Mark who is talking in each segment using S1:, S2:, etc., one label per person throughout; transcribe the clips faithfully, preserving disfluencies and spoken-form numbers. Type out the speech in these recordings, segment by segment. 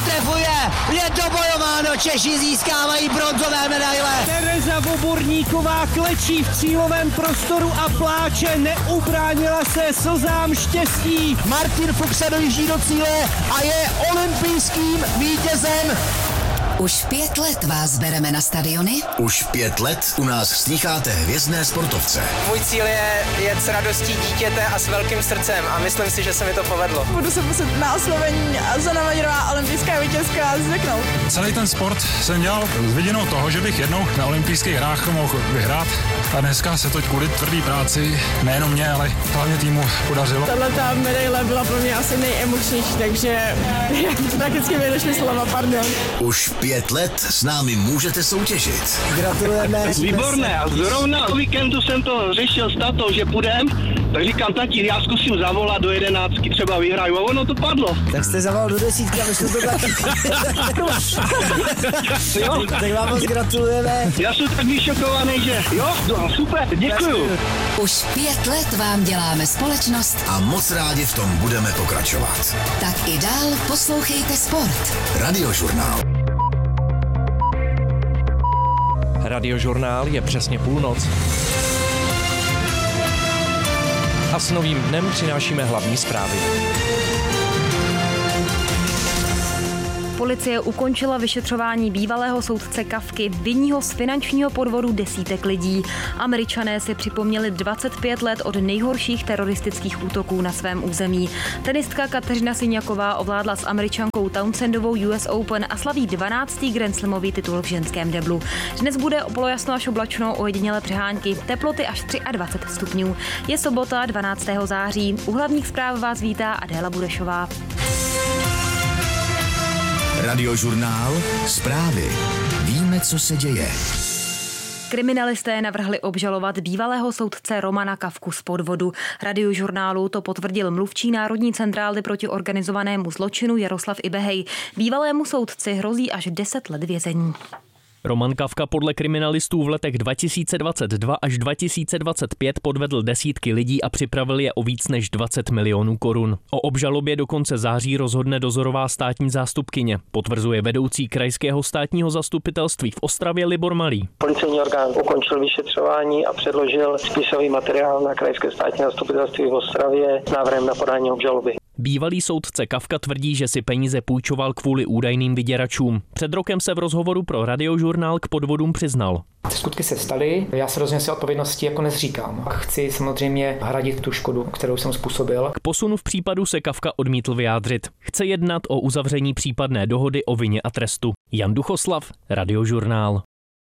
S1: trefuje, je to bojováno, Češi získávají bronzové medaile.
S2: Tereza Voborníková klečí v cílovém prostoru a pláče, neubránila se slzám štěstí.
S1: Martin Fuchs se dojíždí do cíle a je olympijským vítězem.
S3: Už pět let vás bereme na stadiony.
S4: Už pět let u nás slýcháte hvězdné sportovce.
S5: Můj cíl je jet s radostí dítěte a s velkým srdcem a myslím si, že se mi to povedlo.
S6: Budu se muset na oslovení Zana Maďarová, olympijská vítězka, zvyknout.
S7: Celý ten sport jsem dělal s vidinou toho, že bych jednou na olympijských hrách mohl vyhrát. A dneska se to kvůli tvrdý práci, nejenom mě, ale hlavně týmu podařilo.
S6: Tahle ta medaile byla pro mě asi nejemočnější, takže prakticky mi došly slova, pardon.
S4: Už pět let s námi můžete soutěžit.
S1: Gratulujeme.
S8: Výborné, a zrovna o víkendu jsem to řešil s tatou, že půjdem, tak říkám, tati, já zkusím zavolat do jedenáctky, třeba vyhraju, a ono to padlo.
S1: Tak jste zavolal do desítky a vyšlo to taky.
S8: Jo?
S1: Tak vám moc gratulujeme.
S8: Já jsem tak vyšokovaný, že jo, no, super, děkuju.
S3: Už pět let vám děláme společnost
S4: A moc rádi v tom budeme pokračovat.
S3: tak i dál poslouchejte sport.
S4: Radiožurnál.
S9: Radiožurnál je přesně půlnoc. A s novým dnem přinášíme hlavní zprávy.
S10: Policie ukončila vyšetřování bývalého soudce Kafky, vinního z finančního podvodu desítek lidí. Američané si připomněli dvacet pět let od nejhorších teroristických útoků na svém území. Tenistka Kateřina Siňaková ovládla s Američankou Townsendovou U S Open a slaví dvanáctý Grand Slamový titul v ženském deblu. Dnes bude polojasno až oblačno, ojedinělé přehánky, teploty až dvacet tři stupňů. Je sobota dvanáctého září. U hlavních zpráv vás vítá Adéla Burešová.
S4: Radiožurnál. Zprávy. Víme, co se děje.
S10: Kriminalisté navrhli obžalovat bývalého soudce Romana Kafku z podvodu. Radiožurnálu to potvrdil mluvčí Národní centrály proti organizovanému zločinu Jaroslav Ibehej. Bývalému soudci hrozí až deset let vězení.
S9: Roman Kafka podle kriminalistů v letech dva tisíce dvacet dva až dva tisíce dvacet pět podvedl desítky lidí a připravil je o víc než dvacet milionů korun. O obžalobě do konce září rozhodne dozorová státní zástupkyně, potvrzuje vedoucí krajského státního zastupitelství v Ostravě Libor Malý.
S5: Policejní orgán ukončil vyšetřování a předložil spisový materiál na krajské státní zastupitelství v Ostravě s návrhem na podání obžaloby.
S9: Bývalý soudce Kafka tvrdí, že si peníze půjčoval kvůli údajným vyděračům. Před rokem se v rozhovoru pro Radiožurnál k podvodům přiznal.
S11: Ty skutky se staly, já se rozhodně si odpovědnosti jako nezříkám. Chci samozřejmě hradit tu škodu, kterou jsem způsobil.
S9: K posunu v případu se Kafka odmítl vyjádřit. Chce jednat o uzavření případné dohody o vině a trestu. Jan Duchoslav, Radiožurnál.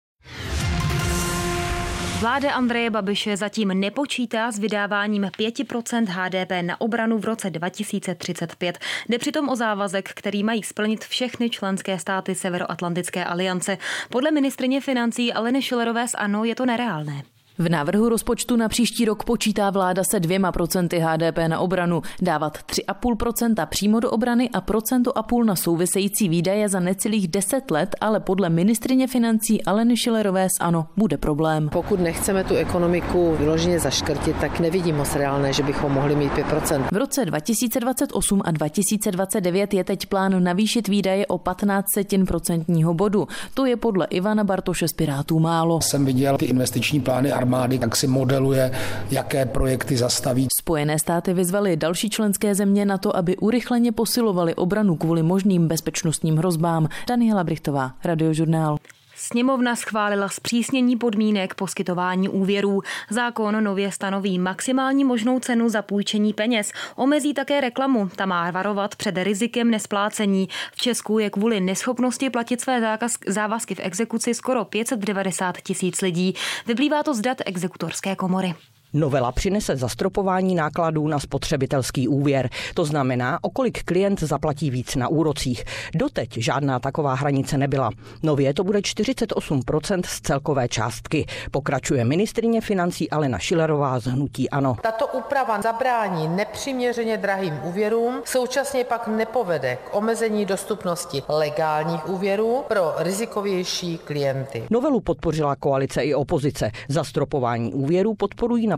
S10: Vláda Andreje Babiše zatím nepočítá s vydáváním pět procent H D P na obranu v roce dva tisíce třicet pět. Jde přitom o závazek, který mají splnit všechny členské státy Severoatlantické aliance. Podle ministryně financí Aleny Schillerové z ANO je to nereálné.
S12: V návrhu rozpočtu na příští rok počítá vláda se dvěma procenty H D P na obranu, dávat tři a půl procenta přímo do obrany a procento a půl na související výdaje za necelých deset let, ale podle ministryně financí Aleny Schillerové z ANO bude problém.
S13: Pokud nechceme tu ekonomiku vyloženě zaškrtit, tak nevidím moc reálné, že bychom mohli mít pět procent.
S12: V roce dva tisíce dvacet osm a dva tisíce dvacet devět je teď plán navýšit výdaje o patnáct setin procentního bodu. To je podle Ivana Bartoše z Pirátů málo.
S14: Jsem viděl ty investiční plány armády, tak si modeluje, jaké projekty zastaví.
S12: Spojené státy vyzvaly další členské země na to, aby urychleně posilovaly obranu kvůli možným bezpečnostním hrozbám. Daniela Brichtová, Radiožurnál.
S10: Sněmovna schválila zpřísnění podmínek poskytování úvěrů. Zákon nově stanoví maximální možnou cenu za půjčení peněz. Omezí také reklamu. Ta má varovat před rizikem nesplácení. V Česku je kvůli neschopnosti platit své závazky v exekuci skoro pět set devadesát tisíc lidí. Vyplývá to z dat exekutorské komory.
S15: Novela přinese zastropování nákladů na spotřebitelský úvěr. To znamená, o kolik klient zaplatí víc na úrocích. Doteď žádná taková hranice nebyla. Nově to bude čtyřicet osm procent z celkové částky. Pokračuje ministryně financí Alena Schillerová z hnutí ANO.
S16: Tato úprava zabrání nepřiměřeně drahým úvěrům, současně pak nepovede k omezení dostupnosti legálních úvěrů pro rizikovější klienty.
S15: Novelu podpořila koalice i opozice. Zastropování úvěrů podporují na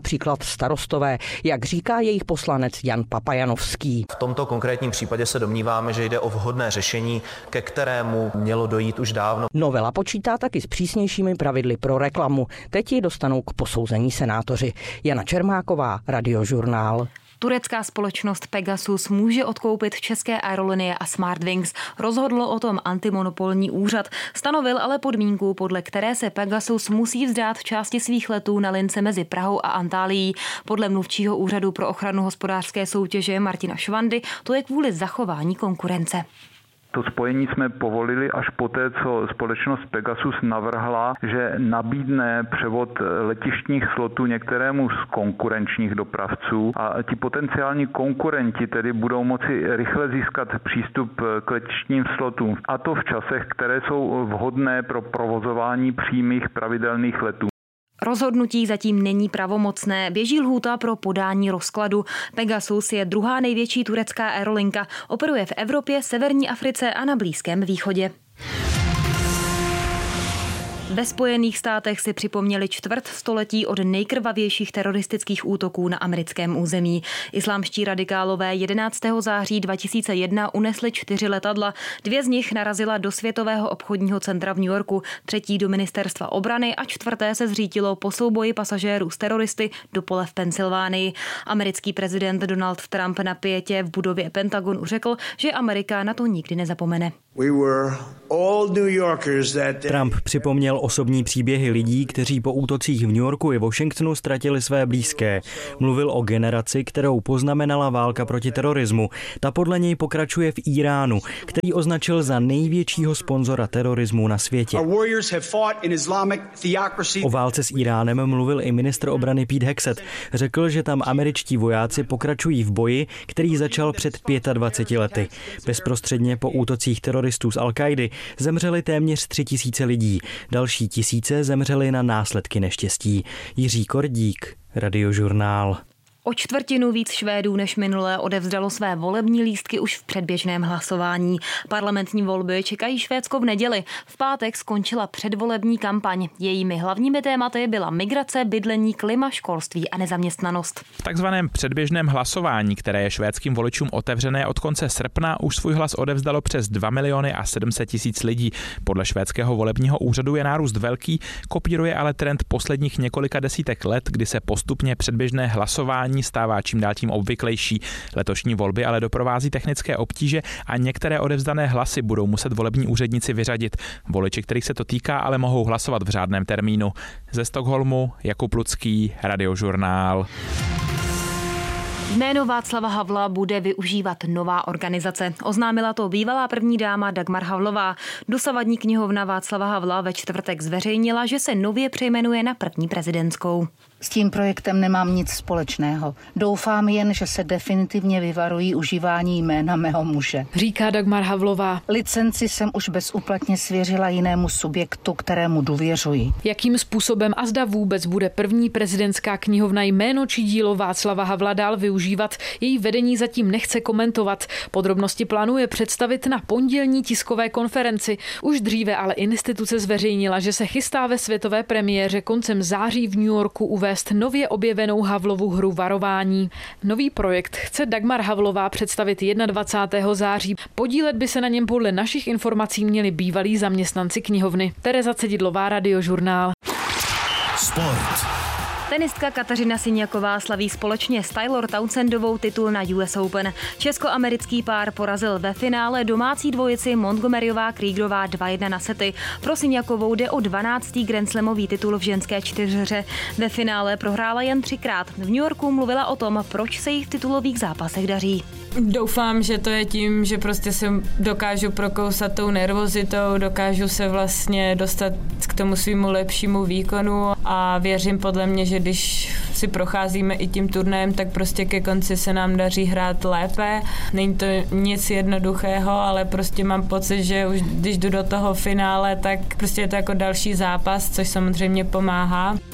S15: například starostové, jak říká jejich poslanec Jan Papajanovský.
S17: V tomto konkrétním případě se domníváme, že jde o vhodné řešení, ke kterému mělo dojít už dávno.
S15: Novela počítá taky s přísnějšími pravidly pro reklamu. Teď ji dostanou k posouzení senátoři. Jana Čermáková, Radiožurnál.
S10: Turecká společnost Pegasus může odkoupit české aerolinie a Smartwings. Rozhodl o tom antimonopolní úřad. Stanovil ale podmínku, podle které se Pegasus musí vzdát části svých letů na lince mezi Prahou a Antálií. Podle mluvčího úřadu pro ochranu hospodářské soutěže Martina Švandy to je kvůli zachování konkurence.
S18: To spojení jsme povolili až poté, co společnost Pegasus navrhla, že nabídne převod letištních slotů některému z konkurenčních dopravců a ti potenciální konkurenti tedy budou moci rychle získat přístup k letištním slotům. A to v časech, které jsou vhodné pro provozování přímých pravidelných letů.
S10: Rozhodnutí zatím není pravomocné, běží lhůta pro podání rozkladu. Pegasus je druhá největší turecká aerolinka, operuje v Evropě, severní Africe a na Blízkém východě. Ve Spojených státech si připomněli čtvrt století od nejkrvavějších teroristických útoků na americkém území. Islámští radikálové jedenáctého září dva tisíce jedna unesli čtyři letadla. Dvě z nich narazila do Světového obchodního centra v New Yorku, třetí do ministerstva obrany a čtvrté se zřítilo po souboji pasažérů s teroristy do pole v Pensylvánii. Americký prezident Donald Trump na pietě v budově Pentagonu řekl, že Amerika na to nikdy nezapomene.
S19: Trump připomněl osobní příběhy lidí, kteří po útocích v New Yorku i Washingtonu ztratili své blízké. Mluvil o generaci, kterou poznamenala válka proti terorismu. Ta podle něj pokračuje v Iránu, který označil za největšího sponzora terorismu na světě. O válce s Iránem mluvil i ministr obrany Pete Hegseth. Řekl, že tam američtí vojáci pokračují v boji, který začal před dvaceti pěti lety. Bezprostředně po útocích teroristů z Al-Kaidy zemřeli téměř tři tisíce lidí. Další tisíce zemřeli na následky neštěstí. Jiří Kordík, Radiožurnál.
S10: O čtvrtinu víc Švédů než minulé odevzdalo své volební lístky už v předběžném hlasování. Parlamentní volby čekají Švédsko v neděli. V pátek skončila předvolební kampaň. Jejími hlavními tématy byla migrace, bydlení, klima, školství a nezaměstnanost.
S20: V takzvaném předběžném hlasování, které je švédským voličům otevřené od konce srpna, už svůj hlas odevzdalo přes dva miliony a sedm set tisíc lidí. Podle švédského volebního úřadu je nárůst velký, kopíruje ale trend posledních několika desítek let, kdy se postupně předběžné hlasování stává čím dál tím obvyklejší. Letošní volby ale doprovází technické obtíže a některé odevzdané hlasy budou muset volební úředníci vyřadit. Voliči, kterých se to týká, ale mohou hlasovat v řádném termínu. Ze Stockholmu Jakub Lucký, Radiožurnál.
S10: Jméno Václava Havla bude využívat nová organizace. Oznámila to bývalá první dáma Dagmar Havlová. Dosavadní knihovna Václava Havla ve čtvrtek zveřejnila, že se nově přejmenuje na první prezidentskou.
S21: S tím projektem nemám nic společného. Doufám jen, že se definitivně vyvarují užívání jména mého muže.
S22: Říká Dagmar Havlová.
S21: Licenci jsem už bezúplatně svěřila jinému subjektu, kterému důvěřuji.
S22: Jakým způsobem a zda vůbec bude první prezidentská knihovna jméno či dílo Václava Havla dál využívat, její vedení zatím nechce komentovat. Podrobnosti plánuje představit na pondělní tiskové konferenci. Už dříve ale instituce zveřejnila, že se chystá ve světové premiéře koncem září v New Yorku uvést nově objevenou Havlovu hru Varování. Nový projekt chce Dagmar Havlová představit dvacátého prvního září. Podílet by se na něm podle našich informací měli bývalí zaměstnanci knihovny. Tereza Cedidlová, Radiožurnál.
S4: Sport.
S10: Tenistka Kateřina Siniaková slaví společně s Taylor Townsendovou titul na U S Open. Česko-americký pár porazil ve finále domácí dvojici Montgomeryová Kriegerová dva jedna na sety. Pro Siniakovou jde o dvanáctý grandslamový titul v ženské čtyřhře. Ve finále prohrála jen třikrát. V New Yorku mluvila o tom, proč se jí v titulových zápasech daří.
S23: Doufám, že to je tím, že prostě se dokážu prokousat tou nervozitou, dokážu se vlastně dostat k tomu svýmu lepšímu výkonu a věřím podle mě, že když si procházíme i tím turnajem, tak prostě ke konci se nám daří hrát lépe. Není to nic jednoduchého, ale prostě mám pocit, že už když jdu do toho finále, tak prostě je to jako další zápas, což samozřejmě pomáhá.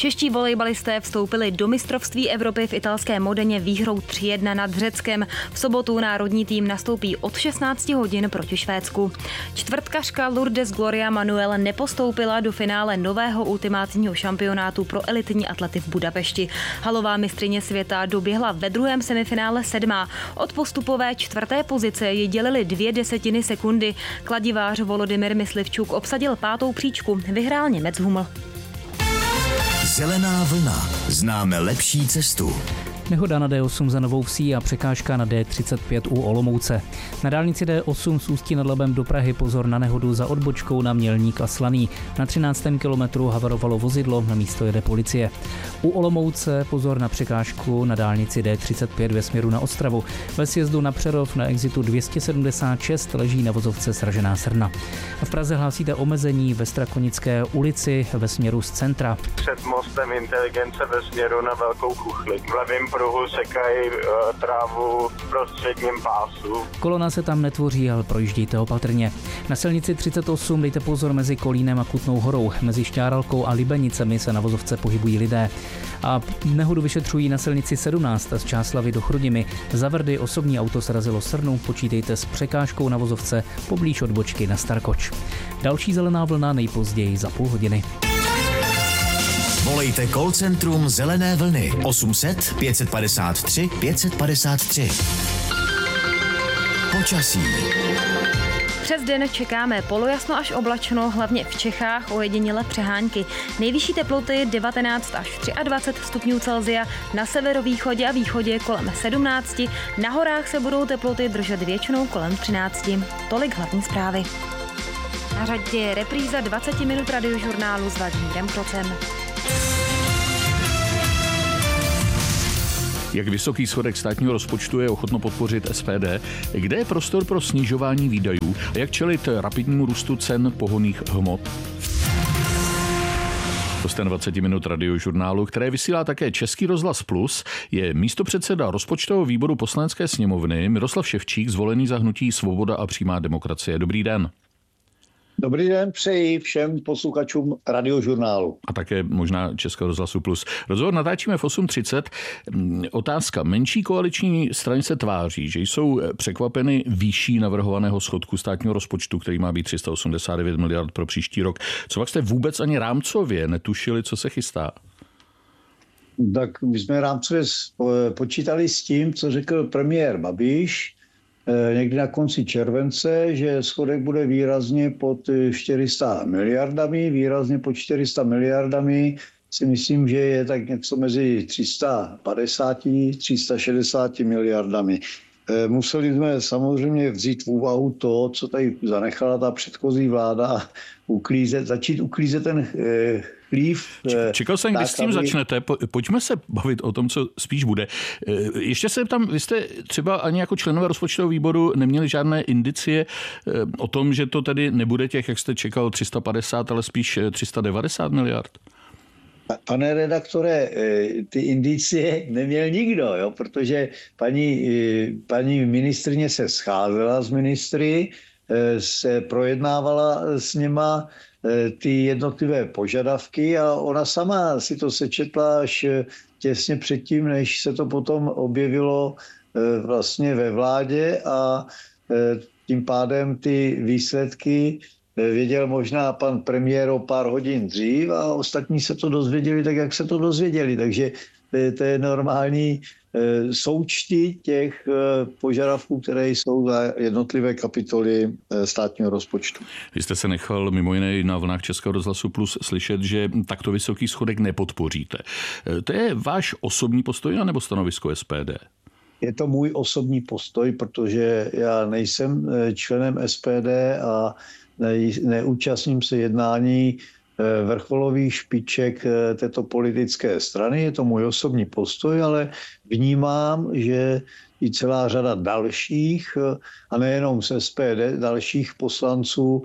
S10: Čeští volejbalisté vstoupili do mistrovství Evropy v italské Modeně výhrou tři jedna nad Řeckem. V sobotu národní tým nastoupí od šestnácti hodin proti Švédsku. Čtvrtkařka Lourdes Gloria Manuel nepostoupila do finále nového ultimátního šampionátu pro elitní atlety v Budapešti. Halová mistryně světa doběhla ve druhém semifinále sedmá. Od postupové čtvrté pozice ji dělily dvě desetiny sekundy. Kladivář Volodymyr Myslivčuk obsadil pátou příčku. Vyhrál Němec Huml.
S4: Zelená vlna. Známe lepší cestu.
S2: Nehoda na D osm za Novou Vsí a překážka na D třicet pět u Olomouce. Na dálnici D osm z Ústí nad Labem do Prahy pozor na nehodu za odbočkou na Mělník a Slaný. Na třináctém kilometru havarovalo vozidlo, na místo jede policie. U Olomouce pozor na překážku na dálnici D třicet pět ve směru na Ostravu. Ve sjezdu na Přerov na exitu dvě stě sedmdesát šest leží na vozovce sražená srna. V Praze hlásíte omezení ve Strakonické ulici ve směru z centra.
S6: Před mostem Inteligence ve směru na Velkou Chuchli. V levém pruhu sekají uh, trávu v prostředním pásu.
S2: Kolona se tam netvoří, ale projíždějte opatrně. Na silnici třicet osm dejte pozor mezi Kolínem a Kutnou Horou. Mezi Šťáralkou a Libenicemi se na vozovce pohybují lidé. A nehodu vyšetřují na silnici sedmnáct z Čáslavy do Chrudimi. Za Vrdy osobní auto srazilo srnu, počítejte s překážkou na vozovce poblíž odbočky na Starkoč. Další zelená vlna nejpozději za půl hodiny.
S4: Volejte call centrum Zelené vlny osm set pět padesát tři pět padesát tři. Počasí.
S10: Přes den čekáme polojasno až oblačno, hlavně v Čechách ojediněle přehánky. Nejvyšší teploty devatenáct až dvacet tři stupňů Celsia, na severovýchodě a východě kolem sedmnáct, na horách se budou teploty držet většinou kolem třináct. Tolik hlavní zprávy. Na řadě je repríza dvacet minut radiožurnálu s Vladimírem Krocem.
S7: Jak vysoký schodek státního rozpočtu je ochotno podpořit S P D? Kde je prostor pro snižování výdajů? A jak čelit rapidnímu růstu cen pohonných hmot? Hostem dvacet minut radiožurnálu, které vysílá také Český rozhlas Plus, je místopředseda rozpočtového výboru Poslanecké sněmovny Miroslav Ševčík, zvolený za hnutí Svoboda a přímá demokracie. Dobrý den.
S24: Dobrý den, přeji všem posluchačům radiožurnálu.
S7: A také možná Českého rozhlasu Plus. Rozhovor natáčíme v osm třicet. Otázka. Menší koaliční strany se tváří, že jsou překvapeny výší navrhovaného schodku státního rozpočtu, který má být tři sta osmdesát devět miliard pro příští rok. Co pak jste vůbec ani rámcově netušili, co se chystá?
S24: Tak my jsme rámcově počítali s tím, co řekl premiér Babiš někdy na konci července, že schodek bude výrazně pod čtyři sta miliardami, výrazně pod čtyři sta miliardami si myslím, že je tak něco mezi tři sta padesát, tři sta šedesát miliardami. Museli jsme samozřejmě vzít v úvahu to, co tady zanechala ta předchozí vláda, uklízet, začít uklízet ten chlív.
S7: Čekal jsem, když s tím aby... začnete. Pojďme se bavit o tom, co spíš bude. Ještě se tam, vy jste třeba ani jako členové rozpočtového výboru neměli žádné indicie o tom, že to tedy nebude těch, jak jste čekal, tři sta padesát, ale spíš tři sta devadesát miliard?
S24: Pane redaktore, ty indicie neměl nikdo, jo? Protože paní, paní ministryně se scházela s ministry, se projednávala s nima ty jednotlivé požadavky a ona sama si to sečetla až těsně předtím, než se to potom objevilo vlastně ve vládě a tím pádem ty výsledky věděl možná pan premiér o pár hodin dřív a ostatní se to dozvěděli tak, jak se to dozvěděli. Takže to je normální součty těch požadavků, které jsou za jednotlivé kapitoly státního rozpočtu.
S7: Vy jste se nechal mimo jiné na vlnách Českého rozhlasu Plus slyšet, že takto vysoký schodek nepodpoříte. To je váš osobní postoj anebo stanovisko S P D?
S24: Je to můj osobní postoj, protože já nejsem členem S P D a neúčastním se jednání vrcholových špiček této politické strany. Je to můj osobní postoj, ale vnímám, že i celá řada dalších, a nejenom z S P D, dalších poslanců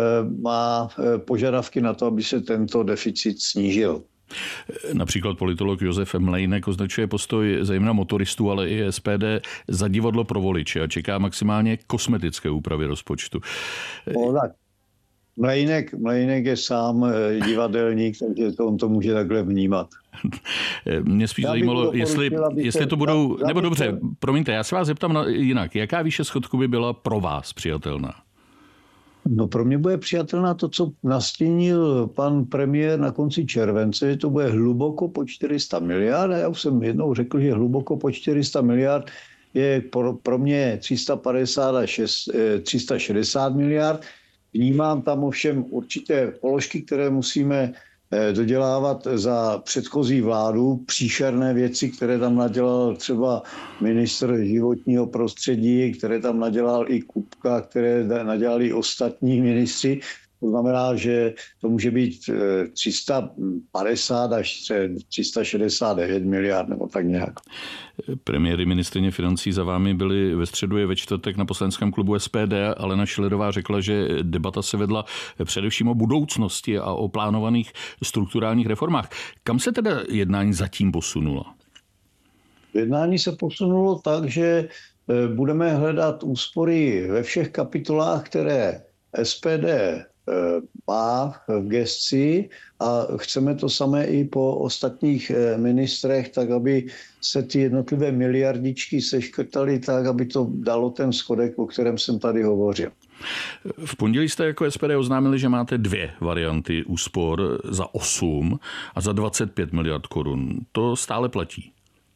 S24: má požadavky na to, aby se tento deficit snížil.
S7: Například politolog Josef Mlejnek označuje postoj zejména motoristů, ale i S P D za divadlo pro voliče a čeká maximálně kosmetické úpravy rozpočtu.
S24: No, tak. Mlejnek, Mlejnek je sám divadelník, takže to on to může takhle vnímat.
S7: Mě spíš zajímalo, jestli, jestli to budou, nebo dobře, promiňte, já se vás zeptám na, jinak, jaká výše schodku by byla pro vás přijatelná?
S24: No pro mě bude přijatelná to, co nastínil pan premiér na konci července, že to bude hluboko po čtyři sta miliard. A já už jsem jednou řekl, že hluboko po čtyři sta miliard je pro, pro mě tři sta padesát až tři sta šedesát miliard. Vnímám tam ovšem určité položky, které musíme dodělávat za předchozí vládu, příšerné věci, které tam nadělal třeba ministr životního prostředí, které tam nadělal i Kupka, které nadělali i ostatní ministři. To znamená, že to může být tři sta padesát až tři sta šedesát devět miliard nebo tak nějak.
S7: Premiéry ministryně financí za vámi byly ve středu i ve čtvrtek na poslaneckém klubu S P D. Alena Schillerová řekla, že debata se vedla především o budoucnosti a o plánovaných strukturálních reformách. Kam se teda jednání zatím posunulo?
S24: Jednání se posunulo tak, že budeme hledat úspory ve všech kapitolách, které S P D má v gesci a chceme to samé i po ostatních ministrech, tak aby se ty jednotlivé miliardičky seškrtaly tak, aby to dalo ten schodek, o kterém jsem tady hovořil.
S7: V pondělí jste jako S P D oznámili, že máte dvě varianty úspor za osm a za dvacet pět miliard korun. To stále platí?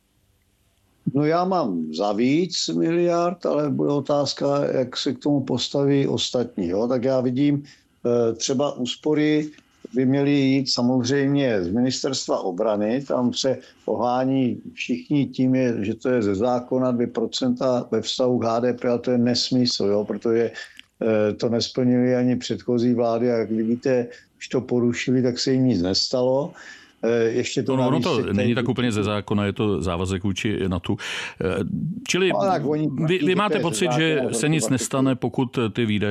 S24: No já mám za víc miliard, ale bude otázka, jak se k tomu postaví ostatní. Jo? Tak já vidím, třeba úspory by měly jít samozřejmě z ministerstva obrany, tam se ohání všichni tím, je, že to je ze zákona dvě procenta ve vztahu k H D P, ale to je nesmysl, jo? Protože to nesplnili ani předchozí vlády a jak vidíte, když to porušili, tak se jim nic nestalo. Ještě to
S7: no, no to teď... není tak úplně ze zákona, je to závazek vůči NATO. Čili no, vy, vy máte pocit, že se nic nestane, pokud ty výdaje